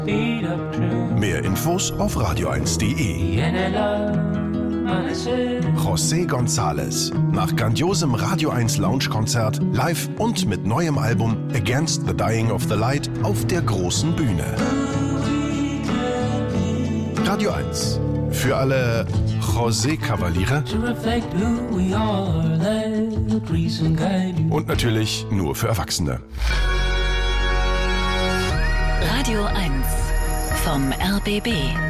Mehr Infos auf radio1.de. José González nach grandiosem Radio 1 Lounge-Konzert live und mit neuem Album Against the Dying of the Light auf der großen Bühne. Radio 1. Für alle José-Kavaliere und natürlich nur für Erwachsene. Radio 1 vom RBB.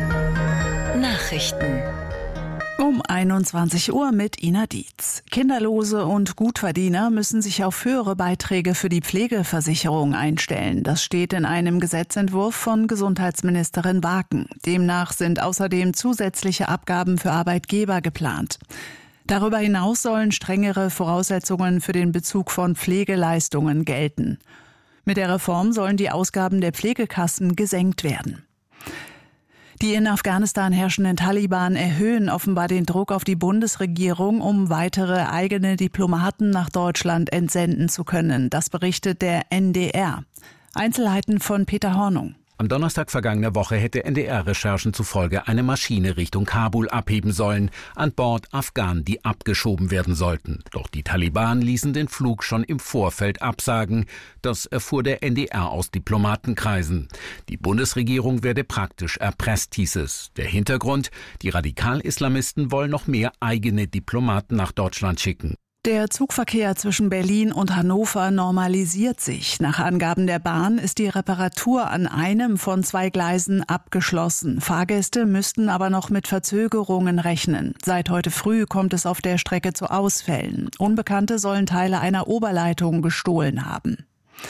Nachrichten. Um 21 Uhr mit Ina Dietz. Kinderlose und Gutverdiener müssen sich auf höhere Beiträge für die Pflegeversicherung einstellen. Das steht in einem Gesetzentwurf von Gesundheitsministerin Waken. Demnach sind außerdem zusätzliche Abgaben für Arbeitgeber geplant. Darüber hinaus sollen strengere Voraussetzungen für den Bezug von Pflegeleistungen gelten. Mit der Reform sollen die Ausgaben der Pflegekassen gesenkt werden. Die in Afghanistan herrschenden Taliban erhöhen offenbar den Druck auf die Bundesregierung, um weitere eigene Diplomaten nach Deutschland entsenden zu können. Das berichtet der NDR. Einzelheiten von Peter Hornung. Am Donnerstag vergangener Woche hätte NDR-Recherchen zufolge eine Maschine Richtung Kabul abheben sollen, an Bord Afghanen, die abgeschoben werden sollten. Doch die Taliban ließen den Flug schon im Vorfeld absagen. Das erfuhr der NDR aus Diplomatenkreisen. Die Bundesregierung werde praktisch erpresst, hieß es. Der Hintergrund: Die Radikal-Islamisten wollen noch mehr eigene Diplomaten nach Deutschland schicken. Der Zugverkehr zwischen Berlin und Hannover normalisiert sich. Nach Angaben der Bahn ist die Reparatur an einem von 2 Gleisen abgeschlossen. Fahrgäste müssten aber noch mit Verzögerungen rechnen. Seit heute früh kommt es auf der Strecke zu Ausfällen. Unbekannte sollen Teile einer Oberleitung gestohlen haben.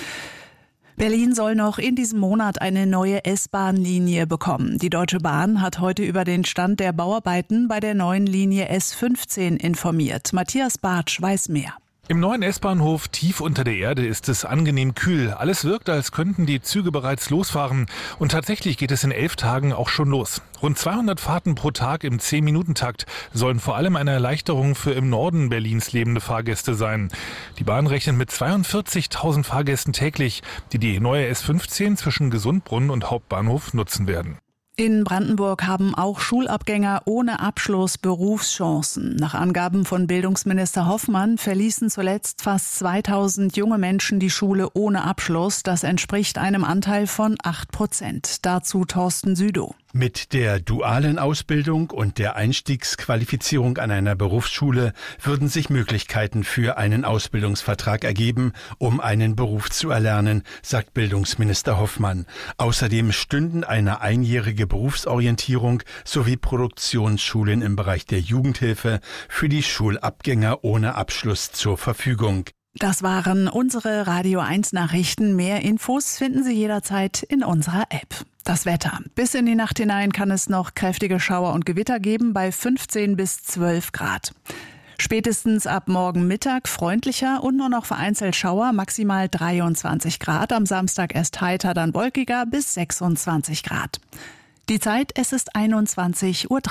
Berlin soll noch in diesem Monat eine neue S-Bahn-Linie bekommen. Die Deutsche Bahn hat heute über den Stand der Bauarbeiten bei der neuen Linie S15 informiert. Matthias Bartsch weiß mehr. Im neuen S-Bahnhof tief unter der Erde ist es angenehm kühl. Alles wirkt, als könnten die Züge bereits losfahren. Und tatsächlich geht es in 11 Tagen auch schon los. Rund 200 Fahrten pro Tag im 10-Minuten-Takt sollen vor allem eine Erleichterung für im Norden Berlins lebende Fahrgäste sein. Die Bahn rechnet mit 42.000 Fahrgästen täglich, die die neue S15 zwischen Gesundbrunnen und Hauptbahnhof nutzen werden. In Brandenburg haben auch Schulabgänger ohne Abschluss Berufschancen. Nach Angaben von Bildungsminister Hoffmann verließen zuletzt fast 2000 junge Menschen die Schule ohne Abschluss. Das entspricht einem Anteil von 8%. Dazu Thorsten Südow. Mit der dualen Ausbildung und der Einstiegsqualifizierung an einer Berufsschule würden sich Möglichkeiten für einen Ausbildungsvertrag ergeben, um einen Beruf zu erlernen, sagt Bildungsminister Hoffmann. Außerdem stünden eine einjährige Berufsorientierung sowie Produktionsschulen im Bereich der Jugendhilfe für die Schulabgänger ohne Abschluss zur Verfügung. Das waren unsere Radio 1 Nachrichten. Mehr Infos finden Sie jederzeit in unserer App. Das Wetter. Bis in die Nacht hinein kann es noch kräftige Schauer und Gewitter geben bei 15 bis 12 Grad. Spätestens ab morgen Mittag freundlicher und nur noch vereinzelt Schauer, maximal 23 Grad. Am Samstag erst heiter, dann wolkiger bis 26 Grad. Die Zeit, es ist 21:03 Uhr.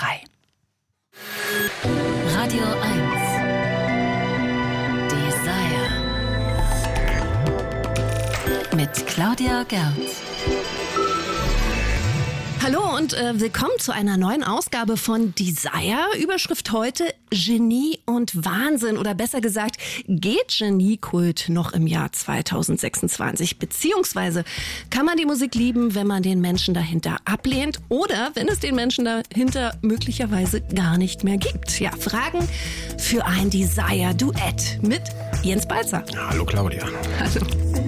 Radio 1. Desire. Mit Claudia Gerz. Hallo und willkommen zu einer neuen Ausgabe von Desire. Überschrift heute: Genie und Wahnsinn, oder besser gesagt, geht Geniekult noch im Jahr 2026? Beziehungsweise kann man die Musik lieben, wenn man den Menschen dahinter ablehnt oder wenn es den Menschen dahinter möglicherweise gar nicht mehr gibt? Ja, Fragen für ein Desire-Duett mit Jens Balzer. Hallo Claudia. Hallo.